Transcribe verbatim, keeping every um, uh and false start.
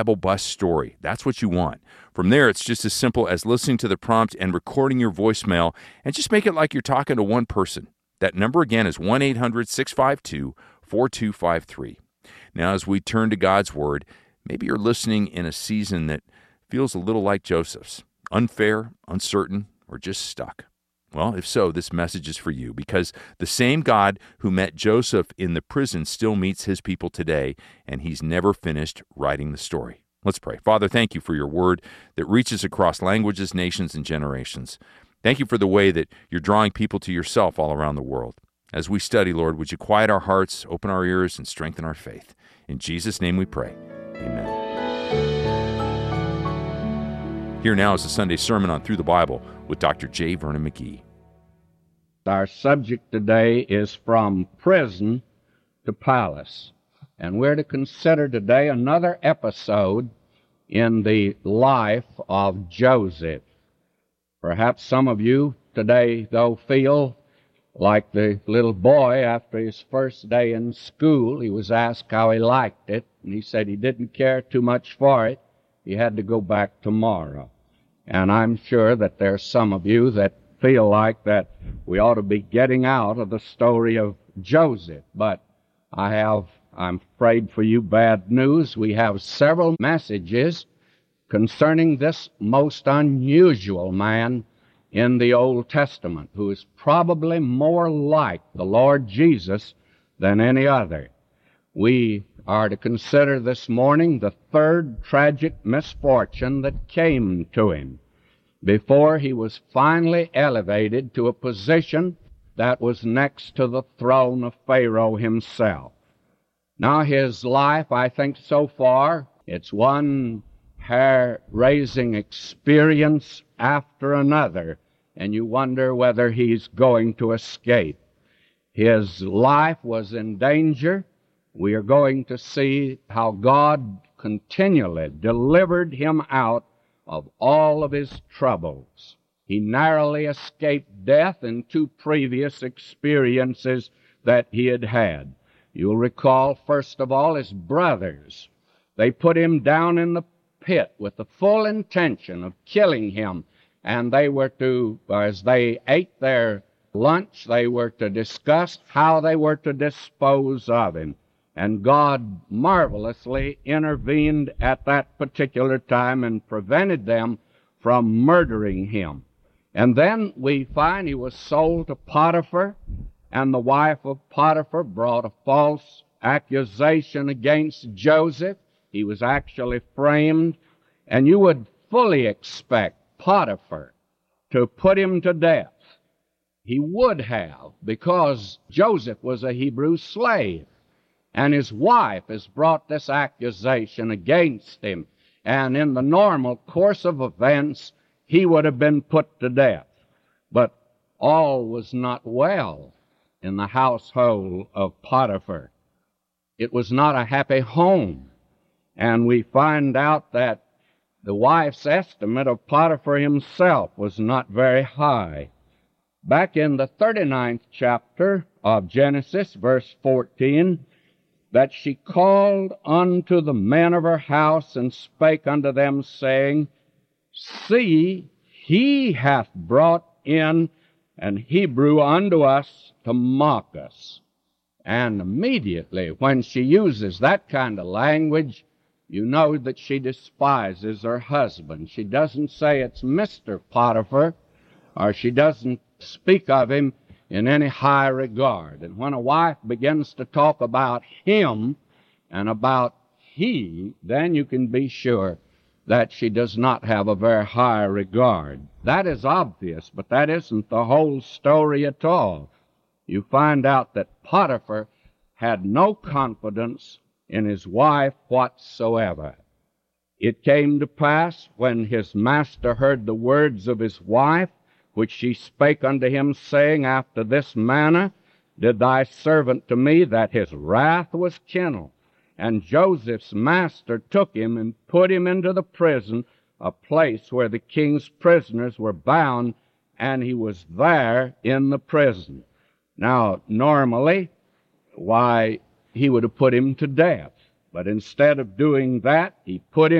Bible Bus story. That's what you want. From there, it's just as simple as listening to the prompt and recording your voicemail, and just make it like you're talking to one person. That number again is one eight hundred six five two four two five three. Now, as we turn to God's Word, maybe you're listening in a season that feels a little like Joseph's, unfair, uncertain, or just stuck. Well, if so, this message is for you, because the same God who met Joseph in the prison still meets his people today, and he's never finished writing the story. Let's pray. Father, thank you for your word that reaches across languages, nations, and generations. Thank you for the way that you're drawing people to yourself all around the world. As we study, Lord, would you quiet our hearts, open our ears, and strengthen our faith? In Jesus' name we pray. Amen. Here now is the Sunday sermon on Through the Bible with Doctor J. Vernon McGee. Our subject today is From Prison to Palace, and we're to consider today another episode in the life of Joseph. Perhaps some of you today, though, feel like the little boy after his first day in school. He was asked how he liked it, and he said he didn't care too much for it. He had to go back tomorrow. And I'm sure that there's some of you that feel like that we ought to be getting out of the story of Joseph. But I have, I'm afraid for you, bad news. We have several messages concerning this most unusual man in the Old Testament, who is probably more like the Lord Jesus than any other. We are to consider this morning the third tragic misfortune that came to him before he was finally elevated to a position that was next to the throne of Pharaoh himself. Now, his life, I think so far, it's one hair-raising experience after another, and you wonder whether he's going to escape. His life was in danger. We are going to see how God continually delivered him out of all of his troubles. He narrowly escaped death in two previous experiences that he had had. You'll recall, first of all, his brothers. They put him down in the pit with the full intention of killing him, and they were to, as they ate their lunch, they were to discuss how they were to dispose of him. And God marvelously intervened at that particular time and prevented them from murdering him. And then we find he was sold to Potiphar, and the wife of Potiphar brought a false accusation against Joseph. He was actually framed, and you would fully expect Potiphar to put him to death. He would have, because Joseph was a Hebrew slave. And his wife has brought this accusation against him. And in the normal course of events, he would have been put to death. But all was not well in the household of Potiphar. It was not a happy home. And we find out that the wife's estimate of Potiphar himself was not very high. Back in the thirty-ninth chapter of Genesis, verse fourteen, that she called unto the men of her house and spake unto them, saying, See, he hath brought in an Hebrew unto us to mock us. And immediately when she uses that kind of language, you know that she despises her husband. She doesn't say it's Mister Potiphar, or she doesn't speak of him in any high regard. And when a wife begins to talk about him and about he, then you can be sure that she does not have a very high regard. That is obvious, but that isn't the whole story at all. You find out that Potiphar had no confidence in his wife whatsoever. It came to pass, when his master heard the words of his wife, which she spake unto him, saying, After this manner did thy servant to me, that his wrath was kindled. And Joseph's master took him and put him into the prison, a place where the king's prisoners were bound, and he was there in the prison. Now, normally, why, he would have put him to death. But instead of doing that, he put